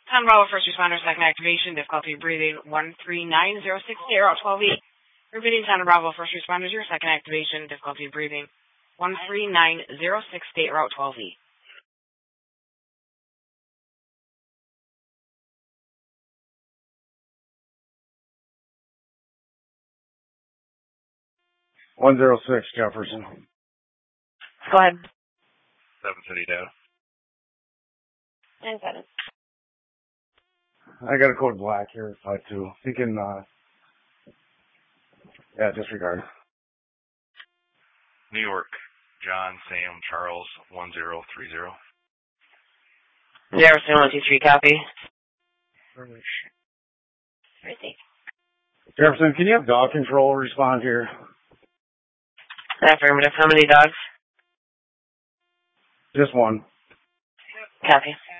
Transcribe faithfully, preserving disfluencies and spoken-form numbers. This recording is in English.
Town Bravo First Responder, second activation, difficulty breathing one three nine zero six zero twelve E. Repeating, Town Bravo First Responders, your second activation, difficulty breathing one three nine zero six zero twelve E. one zero six, Jefferson. Go ahead. seven City down. nine seven. I got a code black here, five two. You can, uh, yeah, disregard. New York, John, Sam, Charles, one zero three zero. Jefferson, one two three, copy. Jefferson, can you have dog control respond here? Affirmative. How many dogs? Just one. Copy.